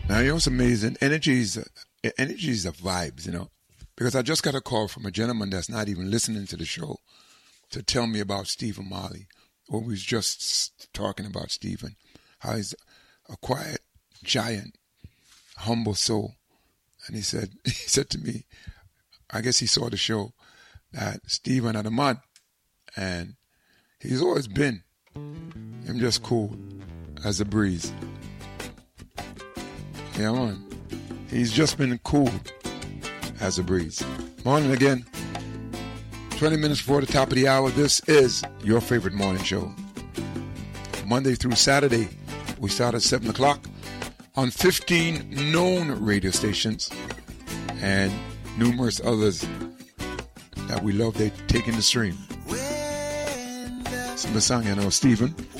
Now, you know what's amazing? Energy is a vibes, you know. Because I just got a call from a gentleman that's not even listening to the show to tell me about Stephen Marley. Or we was just talking about Stephen, how he's a quiet giant, humble soul. And he said to me, I guess he saw the show, that Stephen had a mud, and he's always been him just cool as a breeze. Yeah, man. He's just been cool as a breeze. Morning again. 20 minutes before the top of the hour. This is your favorite morning show. Monday through Saturday, we start at 7 o'clock on 15 known radio stations and numerous others that we love. They take in the stream. Some of the song, you know, Stephen.